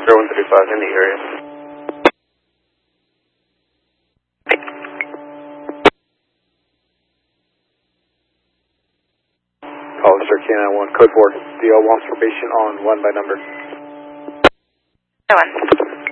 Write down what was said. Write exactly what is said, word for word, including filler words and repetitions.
one three five in the area. Officer K nine one, code four, D L wants probation on one by number. one.